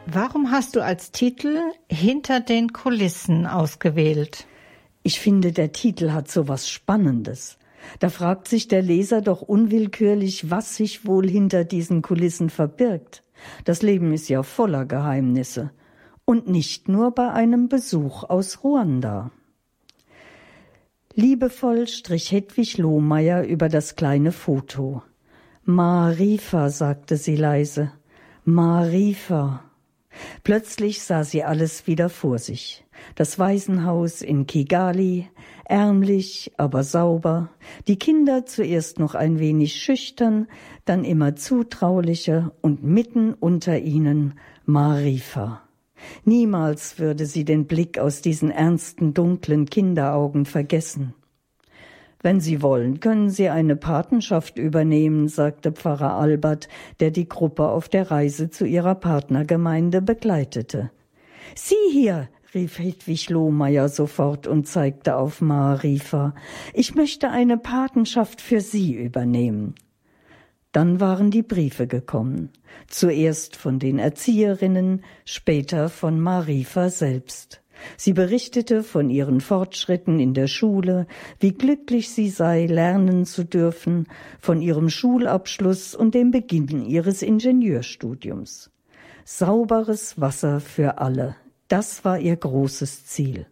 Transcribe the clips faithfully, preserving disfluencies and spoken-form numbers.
Warum hast du als Titel Hinter den Kulissen ausgewählt? Ich finde, der Titel hat so was Spannendes. Da fragt sich der Leser doch unwillkürlich, was sich wohl hinter diesen Kulissen verbirgt. Das Leben ist ja voller Geheimnisse. Und nicht nur bei einem Besuch aus Ruanda. Liebevoll strich Hedwig Lohmeier über das kleine Foto. Marifa, sagte sie leise. Marifa. Plötzlich sah sie alles wieder vor sich. Das Waisenhaus in Kigali, ärmlich, aber sauber. Die Kinder zuerst noch ein wenig schüchtern, dann immer zutraulicher und mitten unter ihnen Marifa. Niemals würde sie den Blick aus diesen ernsten, dunklen Kinderaugen vergessen. »Wenn Sie wollen, können Sie eine Patenschaft übernehmen«, sagte Pfarrer Albert, der die Gruppe auf der Reise zu ihrer Partnergemeinde begleitete. »Sie hier«, rief Hedwig Lohmeier sofort und zeigte auf Marifa. »Ich möchte eine Patenschaft für Sie übernehmen.« Dann waren die Briefe gekommen. Zuerst von den Erzieherinnen, später von Marifa selbst. Sie berichtete von ihren Fortschritten in der Schule, wie glücklich sie sei, lernen zu dürfen, von ihrem Schulabschluss und dem Beginn ihres Ingenieurstudiums. Sauberes Wasser für alle, das war ihr großes Ziel.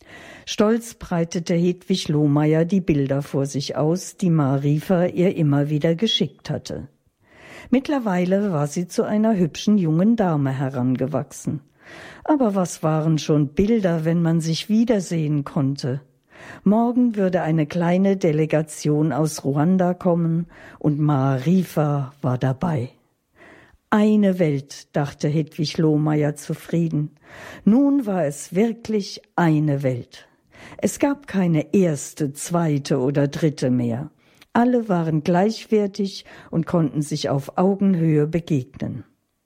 Stolz breitete Hedwig Lohmeier die Bilder vor sich aus, die Marifa ihr immer wieder geschickt hatte. Mittlerweile war sie zu einer hübschen jungen Dame herangewachsen. Aber was waren schon Bilder, wenn man sich wiedersehen konnte? Morgen würde eine kleine Delegation aus Ruanda kommen und Marifa war dabei. Eine Welt, dachte Hedwig Lohmeier zufrieden. Nun war es wirklich eine Welt. Es gab keine erste, zweite oder dritte mehr. Alle waren gleichwertig und konnten sich auf Augenhöhe begegnen.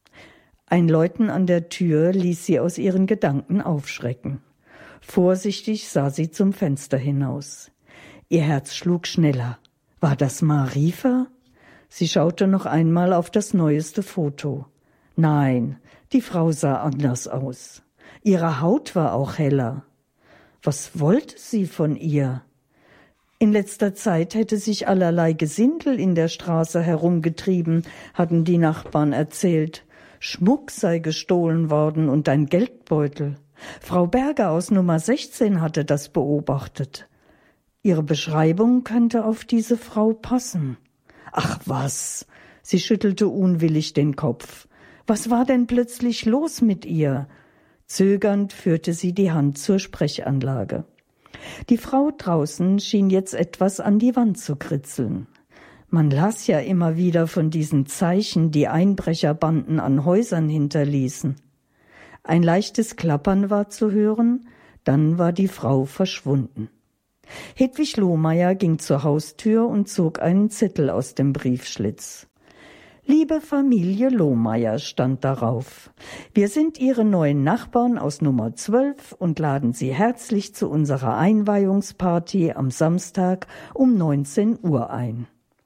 Ein Läuten an der Tür ließ sie aus ihren Gedanken aufschrecken. Vorsichtig sah sie zum Fenster hinaus. Ihr Herz schlug schneller. War das Marifa? Sie schaute noch einmal auf das neueste Foto. Nein, die Frau sah anders aus. Ihre Haut war auch heller. Was wollte sie von ihr? In letzter Zeit hätte sich allerlei Gesindel in der Straße herumgetrieben, hatten die Nachbarn erzählt. Schmuck sei gestohlen worden und ein Geldbeutel. Frau Berger aus Nummer sechzehn hatte das beobachtet. Ihre Beschreibung könnte auf diese Frau passen. Ach was, sie schüttelte unwillig den Kopf. Was war denn plötzlich los mit ihr? Zögernd führte sie die Hand zur Sprechanlage. Die Frau draußen schien jetzt etwas an die Wand zu kritzeln. Man las ja immer wieder von diesen Zeichen, die Einbrecherbanden an Häusern hinterließen. Ein leichtes Klappern war zu hören, dann war die Frau verschwunden. Hedwig Lohmeier ging zur Haustür und zog einen Zettel aus dem Briefschlitz. »Liebe Familie Lohmeier«, stand darauf, »wir sind Ihre neuen Nachbarn aus Nummer zwölf und laden Sie herzlich zu unserer Einweihungsparty am Samstag um neunzehn Uhr ein.«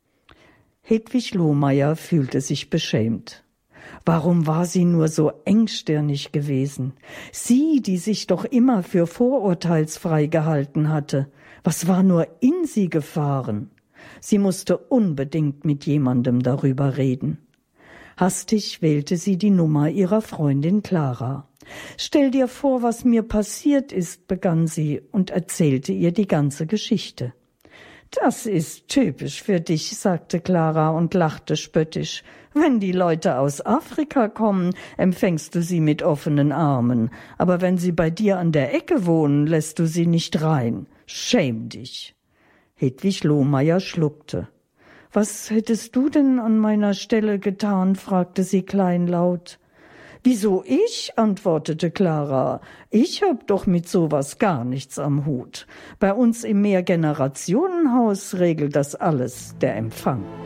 Hedwig Lohmeier fühlte sich beschämt. Warum war sie nur so engstirnig gewesen? Sie, die sich doch immer für vorurteilsfrei gehalten hatte. Was war nur in sie gefahren? Sie musste unbedingt mit jemandem darüber reden. Hastig wählte sie die Nummer ihrer Freundin Clara. »Stell dir vor, was mir passiert ist«, begann sie und erzählte ihr die ganze Geschichte. »Das ist typisch für dich«, sagte Clara und lachte spöttisch. »Wenn die Leute aus Afrika kommen, empfängst du sie mit offenen Armen. Aber wenn sie bei dir an der Ecke wohnen, lässt du sie nicht rein. Schäm dich.« Hedwig Lohmeier schluckte. »Was hättest du denn an meiner Stelle getan?«, fragte sie kleinlaut. »Wieso ich?«, antwortete Clara. »Ich hab doch mit sowas gar nichts am Hut. Bei uns im Mehrgenerationenhaus regelt das alles der Empfang.«